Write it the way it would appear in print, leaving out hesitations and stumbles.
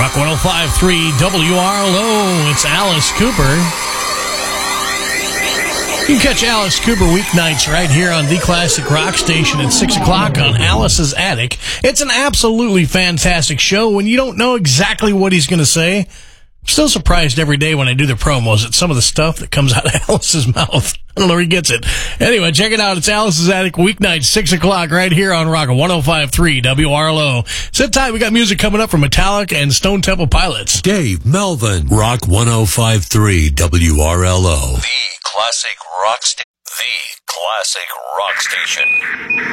Rock 105.3 WRLO. It's Alice Cooper. You can catch Alice Cooper weeknights right here on the Classic Rock Station at 6 o'clock on Alice's Attic. It's an absolutely fantastic show when you don't know exactly what he's going to say. I'm still surprised every day when I do the promos at some of the stuff that comes out of Alice's mouth. I don't know where he gets it. Anyway, check it out. It's Alice's Attic weeknights, 6 o'clock right here on Rock 105.3 WRLO. Sit tight. We got music coming up from Metallica and Stone Temple Pilots. Dave Melvin, Rock 105.3 WRLO. The Classic Rock Station.